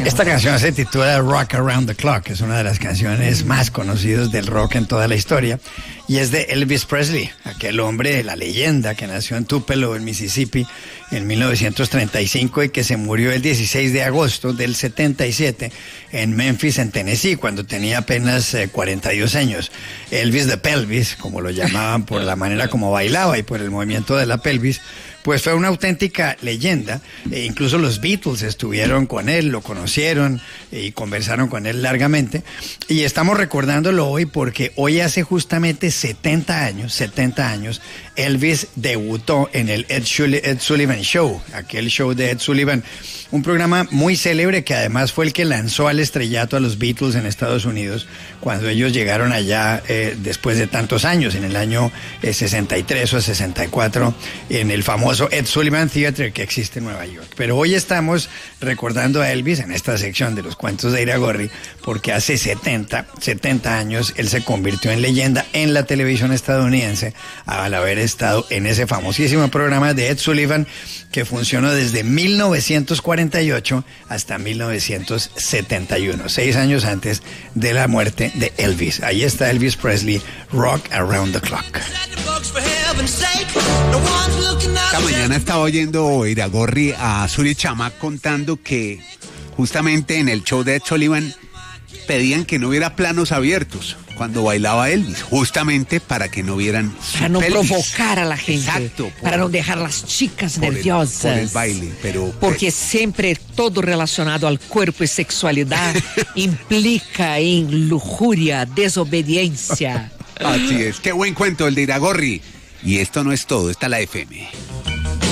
Esta canción se titula Rock Around the Clock, es una de las canciones más conocidas del rock en toda la historia, y es de Elvis Presley, aquel hombre, la leyenda que nació en Tupelo, en Mississippi, en 1935 y que se murió el 16 de agosto del 77 en Memphis, en Tennessee, cuando tenía apenas 42 años. Elvis the Pelvis, como lo llamaban por la manera como bailaba y por el movimiento de la pelvis, pues fue una auténtica leyenda. Incluso los Beatles estuvieron con él, lo conocieron y conversaron con él largamente. Y estamos recordándolo hoy porque hoy hace justamente 70 años, Elvis debutó en el Ed Sullivan Show, aquel show de Ed Sullivan, un programa muy célebre que además fue el que lanzó al estrellato a los Beatles en Estados Unidos cuando ellos llegaron allá después de tantos años, en el año 63 o 64, en el famoso Ed Sullivan Theater que existe en Nueva York. Pero hoy estamos recordando a Elvis en esta sección de los cuentos de Iragorri porque hace 70 años él se convirtió en leyenda en la televisión estadounidense al haber estado en ese famosísimo programa de Ed Sullivan que funcionó desde 1948 hasta 1971, 6 años antes de la muerte de Elvis. Ahí está Elvis Presley, Rock Around the Clock. Esta mañana estaba oyendo Iragorri a Suri Chama contando que justamente en el show de Ed Sullivan pedían que no hubiera planos abiertos cuando bailaba Elvis, justamente para que no vieran su para no pelvis. Provocar a la gente. Exacto, para no dejar las chicas nerviosas. Por el baile, pero porque siempre todo relacionado al cuerpo y sexualidad implica en lujuria, desobediencia. Así es, qué buen cuento el de Iragorri. Y esto no es todo, está la FM.